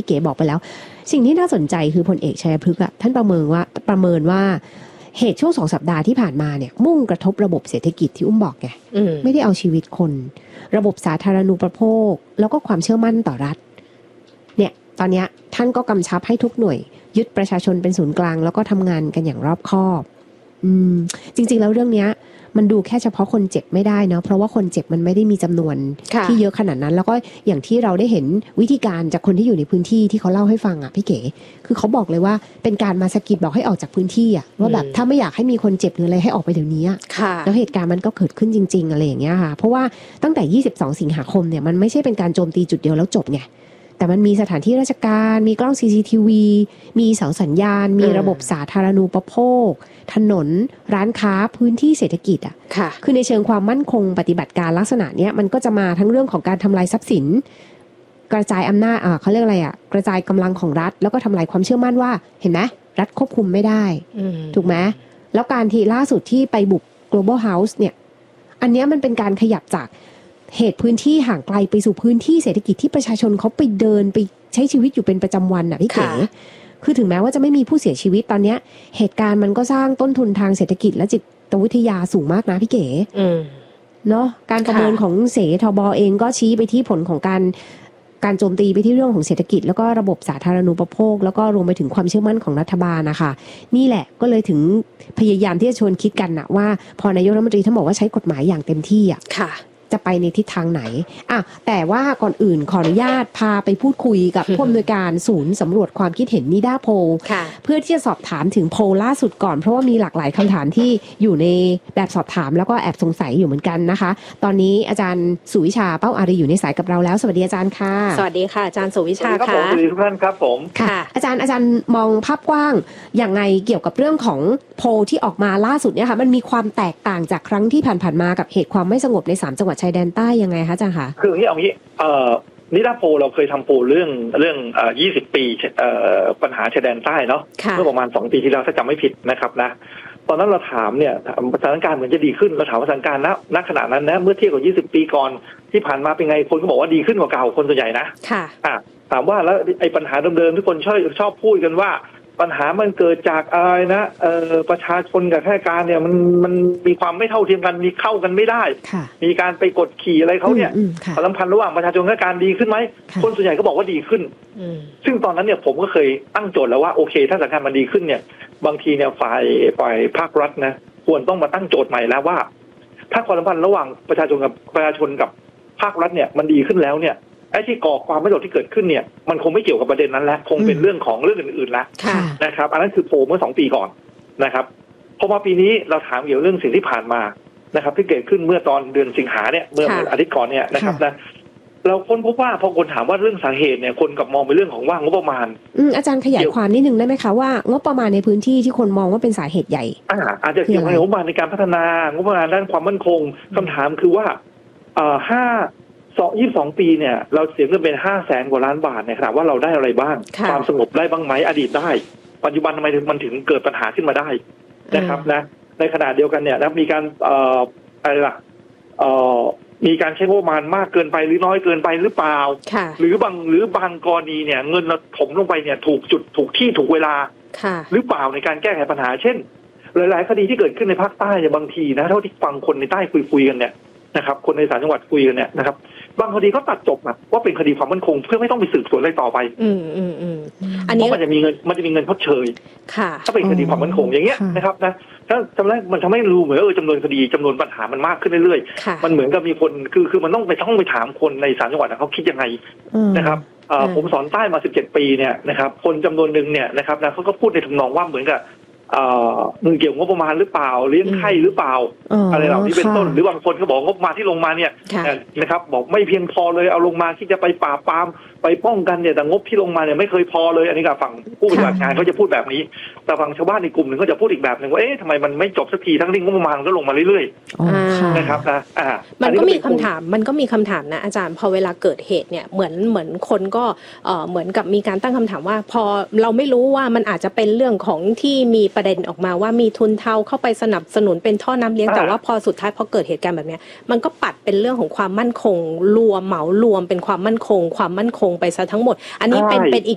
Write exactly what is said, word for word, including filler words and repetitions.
เก๋บอกไปแล้วสิ่งที่น่าสนใจคือพลเอกชัยพฤกษ์อ่ะท่านประเมินว่าประเมินว่าเหตุช่วงสองสัปดาห์ที่ผ่านมาเนี่ยมุ่งกระทบระบบเศรษฐกิจที่อุ้มบอกไงไม่ได้เอาชีวิตคนระบบสาธารณูปโภคแล้วก็ความเชื่อมั่นต่อรัฐเนี่ยตอนนี้ท่านก็กำชับให้ทุกหน่วยยึดประชาชนเป็นศูนย์กลางแล้วก็ทำงานกันอย่างรอบคอบอืมจริงๆแล้วเรื่องนี้มันดูแค่เฉพาะคนเจ็บไม่ได้เนาะเพราะว่าคนเจ็บมันไม่ได้มีจำนวนที่เยอะขนาดนั้นแล้วก็อย่างที่เราได้เห็นวิธีการจากคนที่อยู่ในพื้นที่ที่เขาเล่าให้ฟังอ่ะพี่เก๋คือเขาบอกเลยว่าเป็นการมาสะกิดบอกให้ออกจากพื้นที่อ่ะว่าแบบถ้าไม่อยากให้มีคนเจ็บหรืออะไรให้ออกไปเดี๋ยวนี้แล้วเหตุการณ์มันก็เกิดขึ้นจริงๆอะไรอย่างเงี้ยค่ะเพราะว่าตั้งแต่ยี่สิบสองสิงหาคมเนี่ยมันไม่ใช่เป็นการโจมตีจุดเดียวแล้วจบไงแต่มันมีสถานที่ราชการมีกล้อง ซี ซี ที วี มีเสาสัญญาณมีระบบสาธารณูปโภคถนนร้านค้าพื้นที่เศรษฐกิจอ่ะคือในเชิงความมั่นคงปฏิบัติการลักษณะเนี้ยมันก็จะมาทั้งเรื่องของการทำลายทรัพย์สินกระจายอำนาจอ่าเขาเรียกอะไรอ่ะกระจายกำลังของรัฐแล้วก็ทำลายความเชื่อมั่นว่าเห็นไหมรัฐควบคุมไม่ได้ถูกไหมแล้วการที่ล่าสุดที่ไปบุก Global House เนี่ยอันเนี้ยมันเป็นการขยับจากเหตุพื้นที่ห่างไกลไปสู่พื้นที่เศรษฐกิจที่ประชาชนเขาไปเดินไปใช้ชีวิตอยู่เป็นประจำวันน่ะพี่เก๋คือถึงแม้ว่าจะไม่มีผู้เสียชีวิตตอนเนี้ยเหตุการณ์มันก็สร้างต้นทุนทางเศรษฐกิจและจิตวิทยาสูงมากนะพี่เก๋เนาะการประเมินของเสทบเองก็ชี้ไปที่ผลของการการโจมตีไปที่เรื่องของเศรษฐกิจแล้วก็ระบบสาธารณูปโภคแล้วก็รวมไปถึงความเชื่อมั่นของรัฐบาลนะคะนี่แหละก็เลยถึงพยายามที่จะชวนคิดกันนะว่าพอนายกรัฐมนตรีท่านบอกว่าใช้กฎหมายอย่างเต็มที่อ่ะจะไปในทิศทางไหนอ่ะแต่ว่าก่อนอื่นขออนุญาตพาไปพูดคุยกับผู้อำนวยการศูนย์สำรวจความคิดเห็นนิด้าโพลเพื่อที่จะสอบถามถึงโพลล่าสุดก่อนเพราะว่ามีหลากหลายคำถามที่อยู่ในแบบสอบถามแล้วก็แอบสงสัยอยู่เหมือนกันนะคะตอนนี้อาจารย์สุวิชาเป้าอารีอยู่ในสายกับเราแล้วสวัสดีอาจารย์ค่ะสวัสดีค่ะอาจารย์สุวิชาค่ะสวัสดีทุกท่านครับผมค่ะอาจารย์อาจารย์มองภาพกว้างอย่างไงเกี่ยวกับเรื่องของโพลที่ออกมาล่าสุดเนี่ยค่ะมันมีความแตกต่างจากครั้งที่ผ่านๆมากับเหตุความไม่สงบในสามจังหวัดชายแดนใต้ยังไงคะอาจารย์คะคืออย่างนี้เอางี้เอ่อนิด้าโพลเราเคยทำโพลเรื่องเรื่องเอ่อยี่สิบปีเอ่อปัญหาชายแดนใต้เนาะเมื่อประมาณสองปีที่แล้วถ้าจำไม่ผิดนะครับนะตอนนั้นเราถามเนี่ยสถานการณ์เหมือนจะดีขึ้นเราถามสถานการณ์ณณขณะนั้นนะเมื่อเทียบกับยี่สิบปีก่อนที่ผ่านมาเป็นไงคนก็บอกว่าดีขึ้นกว่าเก่าคนส่วนใหญ่นะค่ะอ่ะถามว่าแล้วไอ้ปัญหาเดิมๆที่คนชอบชอบพูดกันว่าปัญหามันเกิดจากอะไรนะเอ่อประชาชนกับข้าราชการเนี่ยมันมันมีความไม่เท่าเทียมกันมีเข้ากันไม่ได้มีการไปกดขี่อะไรเขาเนี่ยความสัมพันธ์ระหว่างประชาชนกับข้าราชการดีขึ้นไหมคนส่วนใหญ่ก็บอกว่าดีขึ้นซึ่งตอนนั้นเนี่ยผมก็เคยตั้งโจทย์แล้วว่าโอเคถ้าสถานการณ์มันดีขึ้นเนี่ยบางทีเนี่ยฝ่ายฝ่ายภาครัฐนะควรต้องมาตั้งโจทย์ใหม่แล้วว่าถ้าความสัมพันธ์ระหว่างประชาชนกับประชาชนกับภาครัฐเนี่ยมันดีขึ้นแล้วเนี่ยไอ้ที่ก่อความไม่สงบที่เกิดขึ้นเนี่ยมันคงไม่เกี่ยวกับประเด็นนั้นแล้วคงเป็นเรื่องของเรื่องอื่นๆแล้วนะครับอันนั้นคือโพลเมื่อสองปีก่อนนะครับพอมาปีนี้เราถามเกี่ยวเรื่องสิ่งที่ผ่านมานะครับที่เกิดขึ้นเมื่อตอนเดือนสิงหาเนี่ยเมื่ออาทิตย์ก่อนเนี่ยนะครับนะเราค้นพบว่าพอคนถามว่าเรื่องสาเหตุเนี่ยคนกับมองเป็นเรื่องของว่างบประมาณอืมอาจารย์ขยายความนิดนึงได้ไหมคะว่างบประมาณในพื้นที่ที่คนมองว่าเป็นสาเหตุใหญ่อ่าอาจจะเกี่ยวกับงบประมาณในการพัฒนางบประมาณด้านความมั่นคงคำถามคือว่าเอ่อห้าสองยี่สิบสองปีเนี่ยเราเสียเงินเป็นห้าแสนกว่าล้านบาทเนี่ยถามว่าเราได้อะไรบ้างความสงบได้บ้างไหมอดีตได้ปัจจุบันทำไมมันถึงเกิดปัญหาขึ้นมาได้นะครับนะในขณะเดียวกันเนี่ยนะมีการเอ่ออะไรล่ะเอ่อมีการใช้งบประมาณมากเกินไปหรือน้อยเกินไปหรือเปล่าหรือบางหรือบางกรณีเนี่ยเงินเราถมลงไปเนี่ยถูกจุดถูกที่ถูกเวลาหรือเปล่าในการแก้ไขปัญหาเช่นหลายๆคดีที่เกิดขึ้นในภาคใต้เนี่ยบางทีนะเท่าที่ฟังคนในใต้คุยๆกันเนี่ยนะครับคนในสามจังหวัดคุยกันเนี่ยนะครับบางคดีก็ตัดจบนะว่าเป็นคดีความมั่นคงเพื่อไม่ต้องไปสืบสวนอะไรต่อไปอืมอืมอืมอันนี้เพราะมันจะมีเงินมันจะมีเงินชดเชยค่ะถ้าเป็นคดีความมั่นคงอย่างเงี้ยนะครับนะถ้าจำได้มันทำให้รู้เหมือนเออจำนวนคดีจำนวนปัญหามันมากขึ้นเรื่อยๆมันเหมือนกับมีคนคือคือมันต้องไปต้องไปถามคนในสามจังหวัดเขาคิดยังไงนะครับผมสอนใต้มาสิบเจ็ดปีเนี่ยนะครับคนจำนวนหนึ่งเนี่ยนะครับนะเขาก็พูดในทำนองว่าเหมือนกับเงินเกี่ยวงบประมาณหรือเปล่าเลี้ยงไข่หรือเปล่าอะไรเหล่านี้เป็นต้นหรือบางคนก็บอกงบประมาณที่ลงมาเนี่ยนะครับบอกไม่เพียงพอเลยเอาลงมาที่จะไปปราบปรามไปป้องกันเนี่ยแต่งบที่ลงมาเนี่ยไม่เคยพอเลยอันนี้กับฝั่งผู้ปฏิบัติงานเขาจะพูดแบบนี้แต่ฝั่งชาวบ้านในกลุ่มหนึ่งก็จะพูดอีกแบบหนึ่งว่าเอ๊ะทำไมมันไม่จบสักทีทั้งที่งบประมาณก็ลงมาเรื่อยๆนะครับนะมันก็มีคำถามมันก็มีคำถามนะอาจารย์พอเวลาเกิดเหตุเนี่ยเหมือนเหมือนคนก็เหมือนกับมีการตั้งคำถามว่าพอเราไม่รู้ว่ามันอาจจะเป็นเรื่องของที่มีประเด็นออกมาว่ามีทุนเทาเข้าไปสนับสนุนเป็นท่อน้ำเลี้ยงแต่ว่าพอสุดท้ายพอเกิดเหตุการณ์แบบนี้มันก็ปัดเป็นเรื่องของความมั่นคงรวมเหมารวมเป็นความมั่นคงความมั่นคงไปซะทั้งหมดอันนี้เป็นเป็นอีก